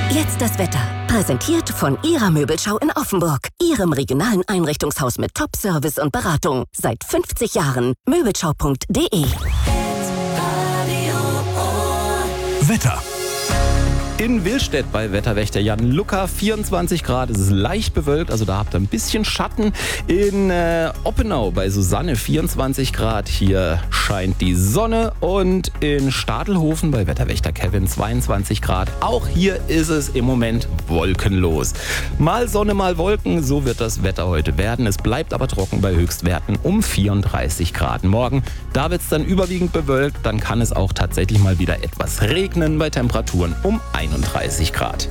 Jetzt das Wetter. Präsentiert von Ihrer Möbelschau in Offenburg. Ihrem regionalen Einrichtungshaus mit Top-Service und Beratung. Seit 50 Jahren. Möbelschau.de. Wetter. In Willstedt bei Wetterwächter Jan Luca 24 Grad, es ist leicht bewölkt, also da habt ihr ein bisschen Schatten. In Oppenau bei Susanne 24 Grad, hier scheint die Sonne. Und in Stadelhofen bei Wetterwächter Kevin 22 Grad, auch hier ist es im Moment wolkenlos. Mal Sonne, mal Wolken, so wird das Wetter heute werden. Es bleibt aber trocken bei Höchstwerten um 34 Grad. Morgen, da wird es dann überwiegend bewölkt, dann kann es auch tatsächlich mal wieder etwas regnen bei Temperaturen um 31 Grad.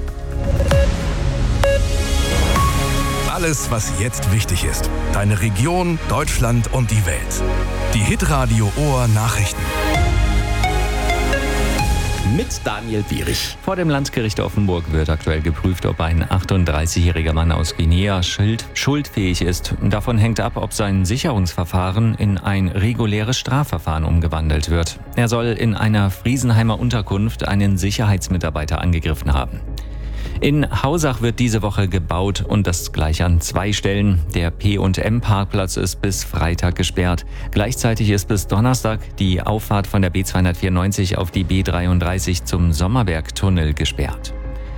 Alles, was jetzt wichtig ist. Deine Region, Deutschland und die Welt. Die Hitradio Ohr Nachrichten. Mit Daniel Bierich. Vor dem Landgericht Offenburg wird aktuell geprüft, ob ein 38-jähriger Mann aus Guinea schuldfähig ist. Davon hängt ab, ob sein Sicherungsverfahren in ein reguläres Strafverfahren umgewandelt wird. Er soll in einer Friesenheimer Unterkunft einen Sicherheitsmitarbeiter angegriffen haben. In Hausach wird diese Woche gebaut und das gleich an 2 Stellen. Der P&M-Parkplatz ist bis Freitag gesperrt. Gleichzeitig ist bis Donnerstag die Auffahrt von der B294 auf die B33 zum Sommerbergtunnel gesperrt.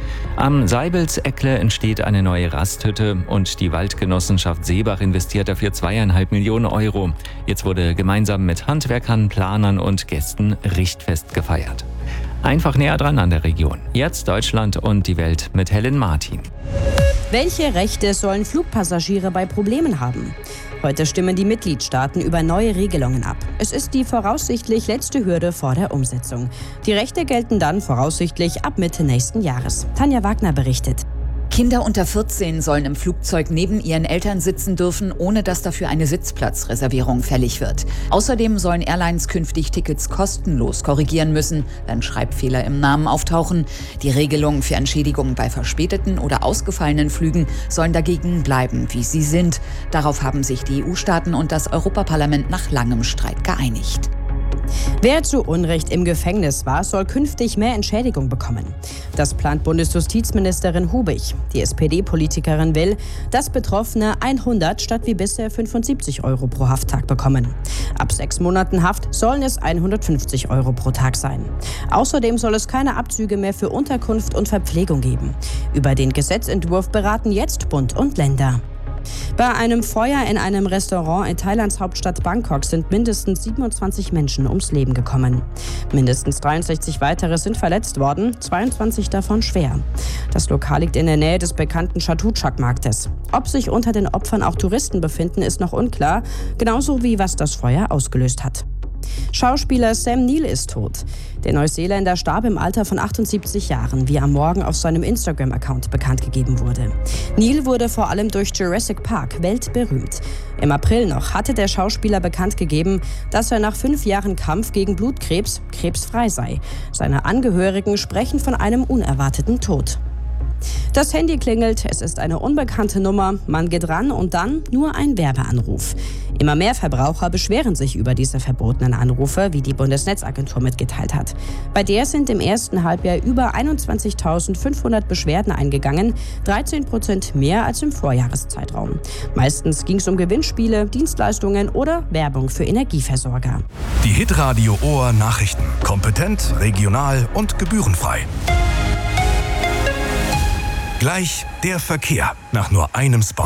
Am Seibelseckle entsteht eine neue Rasthütte und die Waldgenossenschaft Seebach investiert dafür 2,5 Millionen Euro. Jetzt wurde gemeinsam mit Handwerkern, Planern und Gästen Richtfest gefeiert. Einfach näher dran an der Region. Jetzt Deutschland und die Welt mit Helen Martin. Welche Rechte sollen Flugpassagiere bei Problemen haben? Heute stimmen die Mitgliedstaaten über neue Regelungen ab. Es ist die voraussichtlich letzte Hürde vor der Umsetzung. Die Rechte gelten dann voraussichtlich ab Mitte nächsten Jahres. Tanja Wagner berichtet. Kinder unter 14 sollen im Flugzeug neben ihren Eltern sitzen dürfen, ohne dass dafür eine Sitzplatzreservierung fällig wird. Außerdem sollen Airlines künftig Tickets kostenlos korrigieren müssen, wenn Schreibfehler im Namen auftauchen. Die Regelungen für Entschädigungen bei verspäteten oder ausgefallenen Flügen sollen dagegen bleiben, wie sie sind. Darauf haben sich die EU-Staaten und das Europaparlament nach langem Streit geeinigt. Wer zu Unrecht im Gefängnis war, soll künftig mehr Entschädigung bekommen. Das plant Bundesjustizministerin Hubig. Die SPD-Politikerin will, dass Betroffene 100 statt wie bisher 75 Euro pro Hafttag bekommen. Ab 6 Monaten Haft sollen es 150 Euro pro Tag sein. Außerdem soll es keine Abzüge mehr für Unterkunft und Verpflegung geben. Über den Gesetzentwurf beraten jetzt Bund und Länder. Bei einem Feuer in einem Restaurant in Thailands Hauptstadt Bangkok sind mindestens 27 Menschen ums Leben gekommen. Mindestens 63 weitere sind verletzt worden, 22 davon schwer. Das Lokal liegt in der Nähe des bekannten Chatuchak-Marktes. Ob sich unter den Opfern auch Touristen befinden, ist noch unklar, genauso wie was das Feuer ausgelöst hat. Schauspieler Sam Neill ist tot. Der Neuseeländer starb im Alter von 78 Jahren, wie am Morgen auf seinem Instagram-Account bekannt gegeben wurde. Neill wurde vor allem durch Jurassic Park weltberühmt. Im April noch hatte der Schauspieler bekannt gegeben, dass er nach 5 Jahren Kampf gegen Blutkrebs krebsfrei sei. Seine Angehörigen sprechen von einem unerwarteten Tod. Das Handy klingelt, es ist eine unbekannte Nummer, man geht ran und dann nur ein Werbeanruf. Immer mehr Verbraucher beschweren sich über diese verbotenen Anrufe, wie die Bundesnetzagentur mitgeteilt hat. Bei der sind im ersten Halbjahr über 21.500 Beschwerden eingegangen, 13% mehr als im Vorjahreszeitraum. Meistens ging es um Gewinnspiele, Dienstleistungen oder Werbung für Energieversorger. Die Hitradio Ohr Nachrichten. Kompetent, regional und gebührenfrei. Gleich der Verkehr nach nur einem Spot.